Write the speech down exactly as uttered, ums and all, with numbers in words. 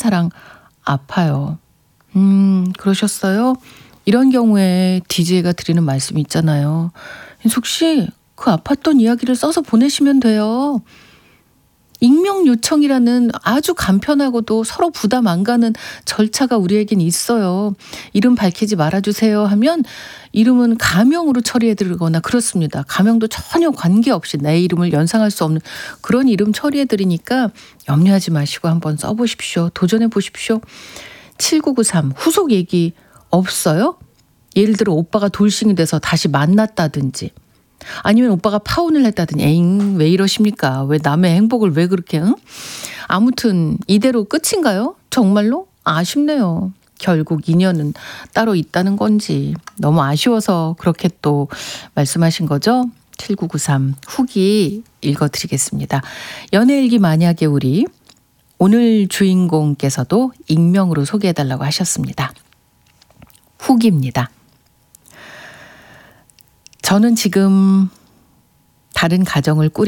사랑 아파요. 음, 그러셨어요? 이런 경우에 디제이가 드리는 말씀이 있잖아요. 인숙 씨, 그 아팠던 이야기를 써서 보내시면 돼요. 익명 요청이라는 아주 간편하고도 서로 부담 안 가는 절차가 우리에겐 있어요. 이름 밝히지 말아주세요 하면 이름은 가명으로 처리해드리거나 그렇습니다. 가명도 전혀 관계없이 내 이름을 연상할 수 없는 그런 이름 처리해드리니까 염려하지 마시고 한번 써보십시오. 도전해 보십시오. 칠구구삼 후속 얘기 없어요? 예를 들어 오빠가 돌싱이 돼서 다시 만났다든지 아니면 오빠가 파혼을 했다더니 에잉 왜 이러십니까? 왜 남의 행복을 왜 그렇게 응? 아무튼 이대로 끝인가요? 정말로? 아쉽네요. 결국 인연은 따로 있다는 건지 너무 아쉬워서 그렇게 또 말씀하신 거죠? 칠구구삼 후기 읽어드리겠습니다. 연애일기 만약에 우리 오늘 주인공께서도 익명으로 소개해달라고 하셨습니다. 후기입니다. 저는 지금 다른 가정을 꾸리